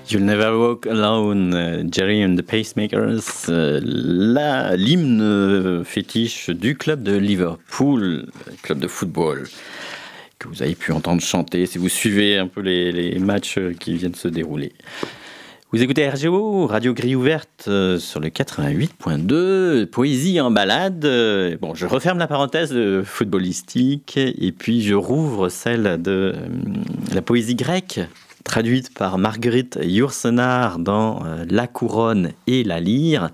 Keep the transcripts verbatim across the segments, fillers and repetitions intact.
You'll Never Walk Alone, euh, Jerry and the Pacemakers, euh, la, l'hymne fétiche du club de Liverpool, club de football, que vous avez pu entendre chanter si vous suivez un peu les, les matchs qui viennent se dérouler. Vous écoutez R G O, Radio Grille Ouverte, euh, sur le quatre-vingt-huit point deux, Poésie en balade. Euh, bon, je referme la parenthèse euh, footballistique et puis je rouvre celle de euh, la poésie grecque, traduite par Marguerite Yourcenar dans euh, La Couronne et la Lyre,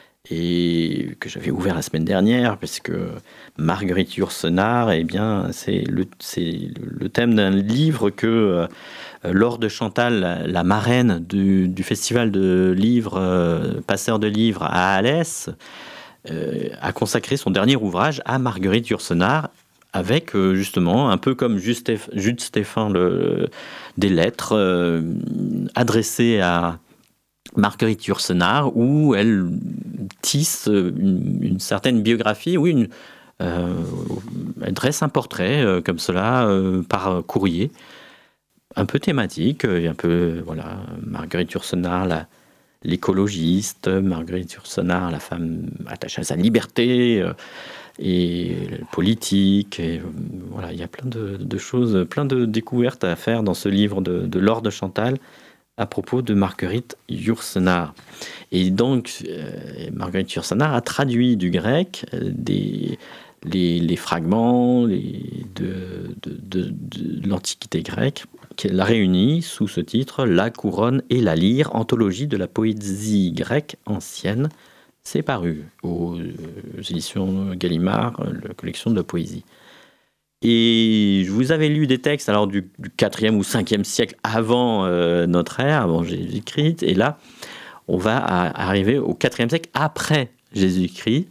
et que j'avais ouvert la semaine dernière, parce que Marguerite Yourcenar, eh bien, c'est le, c'est le thème d'un livre que euh, Laure de Chantal, la, la marraine du, du festival de livres, euh, passeur de livres à Alès, euh, a consacré son dernier ouvrage à Marguerite Yourcenar, avec euh, justement, un peu comme Jules Stéphane, le, des lettres euh, adressées à Marguerite Yourcenar, où elle tisse une, une certaine biographie, oui, une, euh, elle dresse un portrait euh, comme cela euh, par courrier, un peu thématique, un peu, voilà, Marguerite Yourcenar, la, l'écologiste, Marguerite Yourcenar, la femme attachée à sa liberté, euh, et politique, et voilà, il y a plein de, de choses, plein de découvertes à faire dans ce livre de, de Laure de Chantal à propos de Marguerite Yourcenar. Et donc, euh, Marguerite Yourcenar a traduit du grec euh, des, les, les fragments les, de, de, de, de l'Antiquité grecque, qu'elle a réuni sous ce titre « La Couronne et la Lyre, anthologie de la poésie grecque ancienne ». C'est paru aux éditions Gallimard, la collection de poésie. Et je vous avais lu des textes alors du, du quatrième ou cinquième siècle avant euh, notre ère, avant Jésus-Christ, et là, on va à, arriver au quatrième siècle après Jésus-Christ.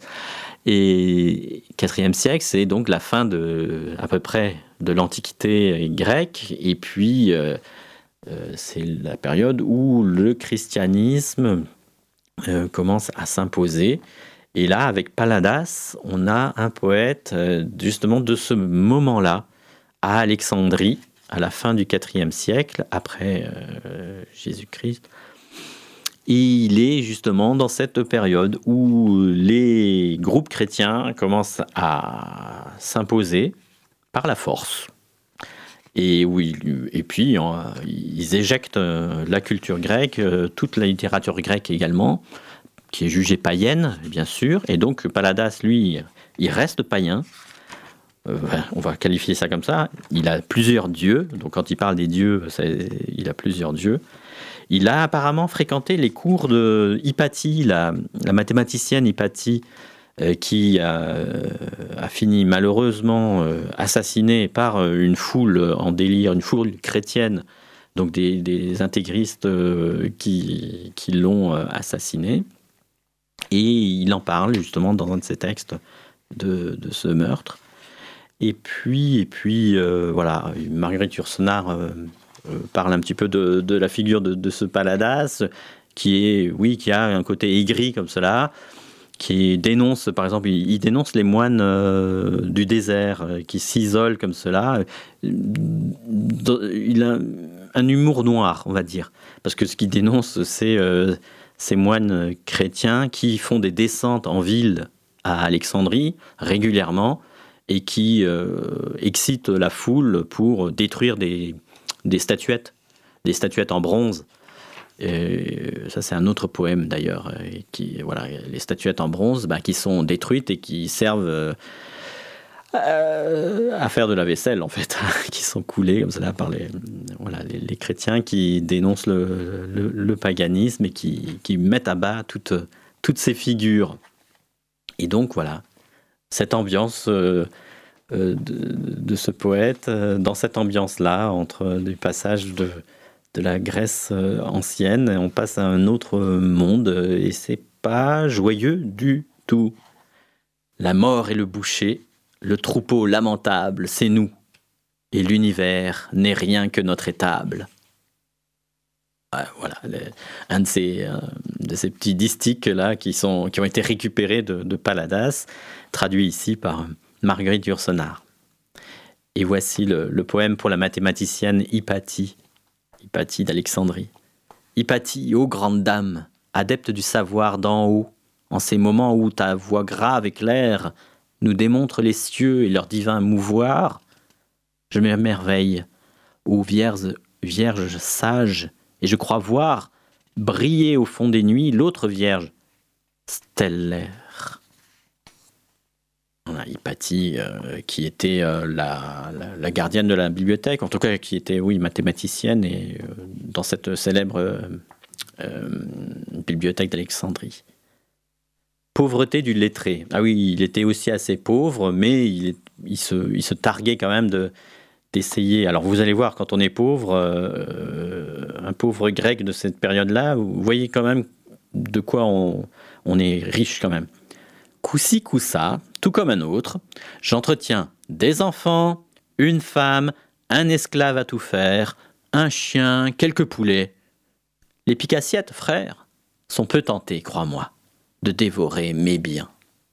Et quatrième siècle, c'est donc la fin de, à peu près de l'Antiquité grecque, et puis euh, euh, c'est la période où le christianisme Euh, commence à s'imposer. Et là, avec Paladas, on a un poète euh, justement de ce moment-là, à Alexandrie, à la fin du quatrième siècle, après euh, Jésus-Christ. Et il est justement dans cette période où les groupes chrétiens commencent à s'imposer par la force. Et, oui, et puis, ils éjectent la culture grecque, toute la littérature grecque également, qui est jugée païenne, bien sûr. Et donc, Paladas, lui, il reste païen. Euh, on va qualifier ça comme ça. Il a plusieurs dieux. Donc, quand il parle des dieux, c'est, il a plusieurs dieux. Il a apparemment fréquenté les cours de Hypatie, la, la mathématicienne Hypatie, Euh, qui a, a fini malheureusement euh, assassiné par une foule en délire, une foule chrétienne, donc des, des intégristes euh, qui, qui l'ont euh, assassiné. Et il en parle justement dans un de ses textes de, de ce meurtre. Et puis, et puis euh, voilà, Marguerite Yourcenar euh, euh, parle un petit peu de, de la figure de, de ce Paladas, qui est, oui, qui a un côté aigri comme cela, qui dénonce, par exemple, il, il dénonce les moines euh, du désert euh, qui s'isolent comme cela. Il a un humour noir, on va dire, parce que ce qu'il dénonce, c'est euh, ces moines chrétiens qui font des descentes en ville à Alexandrie régulièrement et qui euh, excitent la foule pour détruire des, des statuettes, des statuettes en bronze. Et ça, c'est un autre poème d'ailleurs, qui, voilà, les statuettes en bronze bah, qui sont détruites et qui servent euh, à faire de la vaisselle en fait, qui sont coulées comme cela par les, voilà, les, les chrétiens qui dénoncent le, le, le paganisme et qui, qui mettent à bas toutes, toutes ces figures. Et donc voilà, cette ambiance euh, euh, de, de ce poète, euh, dans cette ambiance-là, entre des passages de de la Grèce ancienne, on passe à un autre monde, et c'est pas joyeux du tout. La mort est le boucher, le troupeau lamentable, c'est nous, et l'univers n'est rien que notre étable. Voilà, un de ces, de ces petits distiques-là qui, sont, qui ont été récupérés de, de Paladas, traduit ici par Marguerite Yourcenar. Et voici le, le poème pour la mathématicienne Hypatie, Hypatie d'Alexandrie. Hypatie, ô grande dame, adepte du savoir d'en haut, en ces moments où ta voix grave et claire nous démontre les cieux et leur divin mouvoir, je m'émerveille, ô vierge, vierge sage, et je crois voir briller au fond des nuits l'autre vierge stellaire. On a Hypatie euh, qui était euh, la, la, la gardienne de la bibliothèque, en tout cas qui était, oui, mathématicienne et euh, dans cette célèbre euh, euh, bibliothèque d'Alexandrie. Pauvreté du lettré. Ah oui, il était aussi assez pauvre, mais il, il, se, il se targuait quand même de, d'essayer. Alors vous allez voir, quand on est pauvre, euh, un pauvre grec de cette période-là, vous voyez quand même de quoi on, on est riche quand même. Coup-ci, coup-ça, tout comme un autre, j'entretiens des enfants, une femme, un esclave à tout faire, un chien, quelques poulets. Les picassiettes, frère, sont peu tentés, crois-moi, de dévorer mes biens.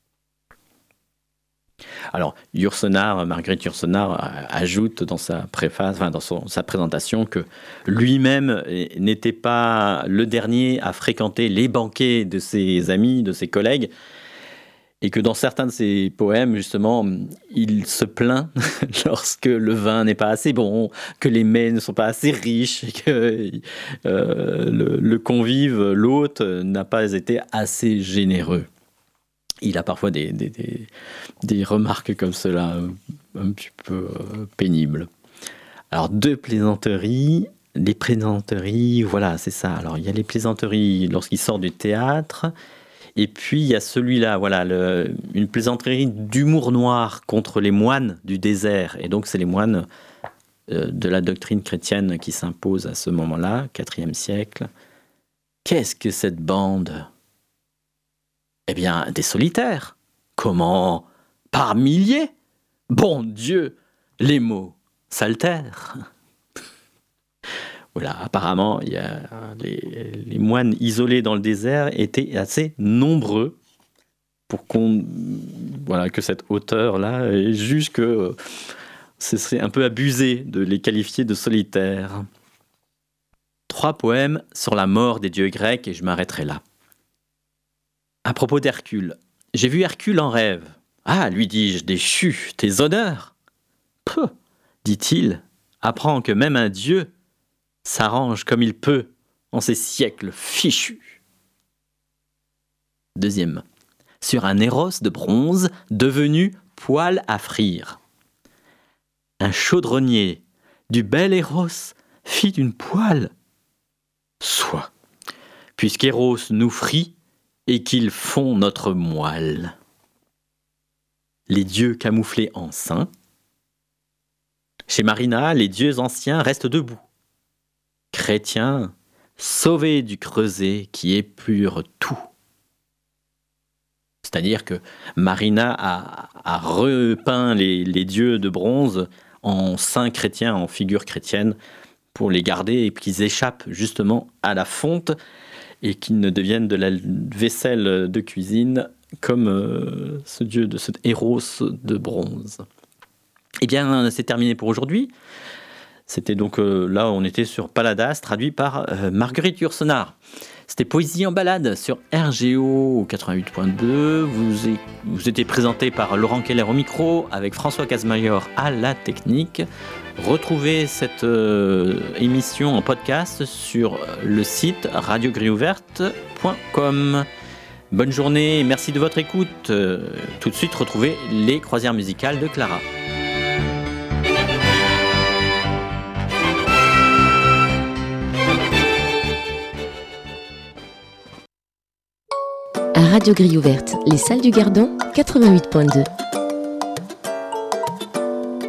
Alors, Yourcenar, Marguerite Yourcenar ajoute dans sa préface, enfin dans son, sa présentation, que lui-même n'était pas le dernier à fréquenter les banquets de ses amis, de ses collègues, et que dans certains de ses poèmes, justement, il se plaint lorsque le vin n'est pas assez bon, que les mets ne sont pas assez riches, et que euh, le, le convive, l'hôte, n'a pas été assez généreux. Il a parfois des, des, des, des remarques comme cela, un, un petit peu euh, pénibles. Alors, deux plaisanteries. Les plaisanteries, voilà, c'est ça. Alors, il y a les plaisanteries lorsqu'il sort du théâtre. Et puis, il y a celui-là, voilà, le, une plaisanterie d'humour noir contre les moines du désert. Et donc, c'est les moines euh, de la doctrine chrétienne qui s'imposent à ce moment-là, quatrième siècle. Qu'est-ce que cette bande ? Eh bien, des solitaires. Comment ? Par milliers ? Bon Dieu, les mots s'altèrent. Voilà, apparemment, il y a les, les moines isolés dans le désert étaient assez nombreux pour qu'on, voilà, que cet auteur-là juge que euh, ce serait un peu abusé de les qualifier de solitaires. Trois poèmes sur la mort des dieux grecs et je m'arrêterai là. À propos d'Hercule, j'ai vu Hercule en rêve. Ah, lui dis-je, déchu, tes honneurs. Peu, dit-il, apprends que même un dieu s'arrange comme il peut en ces siècles fichus. Deuxième, sur un Éros de bronze devenu poêle à frire. Un chaudronnier du bel Éros fit une poêle. Soit, puisqu'Éros nous frit et qu'ils font notre moelle. Les dieux camouflés en saints. Chez Marina, les dieux anciens restent debout. Chrétiens, sauvés du creuset qui épure tout. C'est-à-dire que Marina a, a repeint les, les dieux de bronze en saints chrétiens, en figures chrétiennes, pour les garder et qu'ils échappent justement à la fonte et qu'ils ne deviennent de la vaisselle de cuisine comme euh, ce dieu, de cet Éros de bronze. Eh bien, c'est terminé pour aujourd'hui. C'était donc, euh, là, on était sur Paladas, traduit par euh, Marguerite Yourcenar. C'était Poésie en balade sur R G O quatre-vingt-huit point deux. Vous, est, vous étiez présenté par Laurent Keller au micro, avec François Casmayor à la technique. Retrouvez cette euh, émission en podcast sur le site radio grille ouverte point com. Bonne journée et merci de votre écoute. Euh, tout de suite, retrouvez les croisières musicales de Clara. À Radio Grille Ouverte, les salles du Gardon, quatre-vingt-huit point deux.